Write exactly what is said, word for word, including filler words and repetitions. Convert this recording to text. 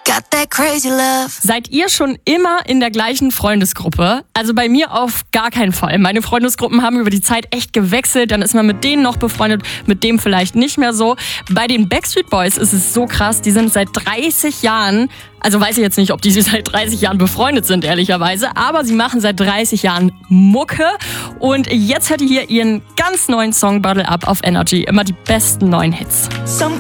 Got that crazy love. Seid ihr schon immer in der gleichen Freundesgruppe? Also bei mir auf gar keinen Fall. Meine Freundesgruppen haben über die Zeit echt gewechselt. Dann ist man mit denen noch befreundet, mit dem vielleicht nicht mehr so. Bei den Backstreet Boys ist es so krass. Die sind seit dreißig Jahren, also weiß ich jetzt nicht, ob die seit dreißig Jahren befreundet sind, ehrlicherweise. Aber sie machen seit dreißig Jahren Mucke. Und jetzt hört ihr hier ihren ganz neuen Song Bottle Up auf Energy. Immer die besten neuen Hits. Some